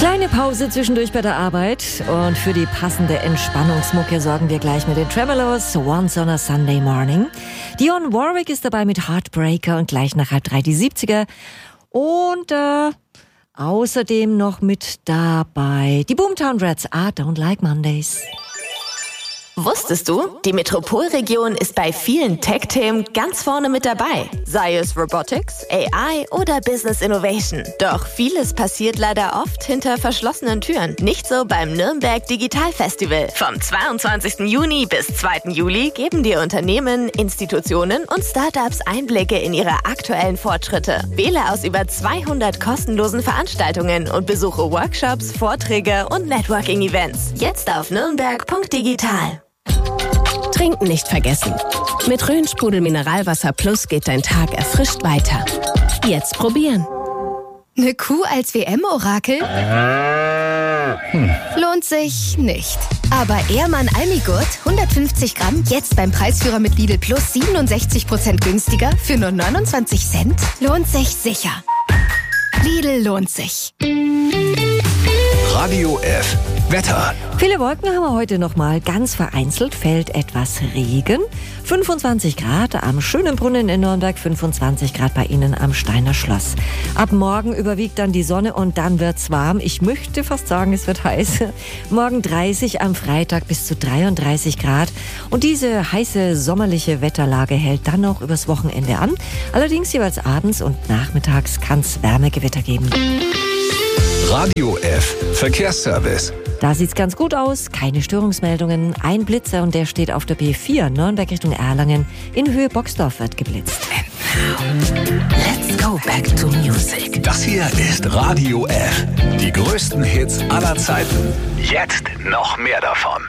Kleine Pause zwischendurch bei der Arbeit und für die passende Entspannungsmucke sorgen wir gleich mit den Tremeloes, Once on a Sunday Morning. Dionne Warwick ist dabei mit Heartbreaker und gleich nach 2:30 die 70er und außerdem noch mit dabei die Boomtown Rats, I Don't Like Mondays. Wusstest du, die Metropolregion ist bei vielen Tech-Themen ganz vorne mit dabei. Sei es Robotics, AI oder Business Innovation. Doch vieles passiert leider oft hinter verschlossenen Türen. Nicht so beim Nürnberg Digital Festival. Vom 22. Juni bis 2. Juli geben dir Unternehmen, Institutionen und Startups Einblicke in ihre aktuellen Fortschritte. Wähle aus über 200 kostenlosen Veranstaltungen und besuche Workshops, Vorträge und Networking-Events. Jetzt auf nürnberg.digital. Trinken nicht vergessen. Mit Rhön-Sprudel Mineralwasser Plus geht dein Tag erfrischt weiter. Jetzt probieren. Eine Kuh als WM-Orakel? Lohnt sich nicht. Aber Ehrmann Almigurt, 150 Gramm, jetzt beim Preisführer mit Lidl Plus 67% günstiger für nur 29 Cent? Lohnt sich sicher. Lidl lohnt sich. Radio F. Wetter. Viele Wolken haben wir heute nochmal. Ganz vereinzelt fällt etwas Regen. 25 Grad am schönen Brunnen in Nürnberg, 25 Grad bei Ihnen am Steiner Schloss. Ab morgen überwiegt dann die Sonne und dann wird's warm. Ich möchte fast sagen, es wird heiß. Morgen 30, am Freitag bis zu 33 Grad. Und diese heiße sommerliche Wetterlage hält dann noch übers Wochenende an. Allerdings jeweils abends und nachmittags kann's Wärmegewitter geben. Radio F. Verkehrsservice. Da sieht's ganz gut aus, keine Störungsmeldungen. Ein Blitzer und der steht auf der B4 Nürnberg Richtung Erlangen. In Höhe Boxdorf wird geblitzt. Let's go back to music. Das hier ist Radio F. Die größten Hits aller Zeiten. Jetzt noch mehr davon.